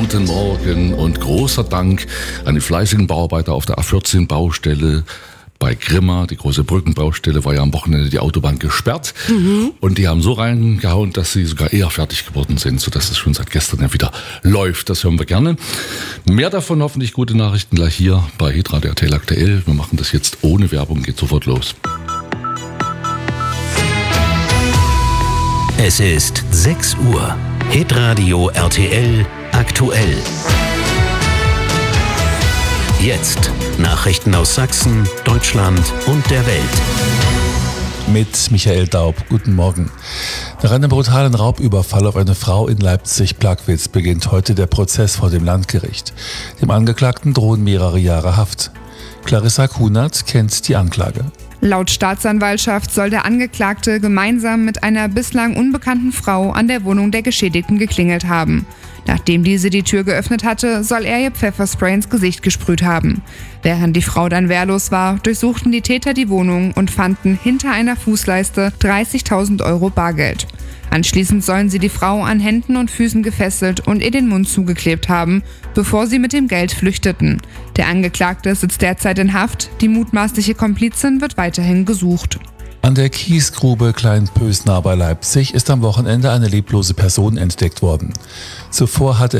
Guten Morgen und großer Dank an die fleißigen Bauarbeiter auf der A14-Baustelle bei Grimma. Die große Brückenbaustelle war ja am Wochenende die Autobahn gesperrt. Und die haben so reingehauen, dass sie sogar eher fertig geworden sind, sodass es schon seit gestern ja wieder läuft. Das hören wir gerne. Mehr davon, hoffentlich gute Nachrichten gleich hier bei Hitradio RTL aktuell. Wir machen das jetzt ohne Werbung, geht sofort los. Es ist 6 Uhr. Hitradio RTL aktuell. Jetzt Nachrichten aus Sachsen, Deutschland und der Welt. Mit Michael Daub. Guten Morgen. Nach einem brutalen Raubüberfall auf eine Frau in Leipzig-Plagwitz beginnt heute der Prozess vor dem Landgericht. Dem Angeklagten drohen mehrere Jahre Haft. Clarissa Kunert kennt die Anklage. Laut Staatsanwaltschaft soll der Angeklagte gemeinsam mit einer bislang unbekannten Frau an der Wohnung der Geschädigten geklingelt haben. Nachdem diese die Tür geöffnet hatte, soll er ihr Pfefferspray ins Gesicht gesprüht haben. Während die Frau dann wehrlos war, durchsuchten die Täter die Wohnung und fanden hinter einer Fußleiste 30.000 Euro Bargeld. Anschließend sollen sie die Frau an Händen und Füßen gefesselt und ihr den Mund zugeklebt haben, bevor sie mit dem Geld flüchteten. Der Angeklagte sitzt derzeit in Haft, die mutmaßliche Komplizin wird weiterhin gesucht. An der Kiesgrube Kleinpösnar bei Leipzig ist am Wochenende eine leblose Person entdeckt worden. Zuvor hatte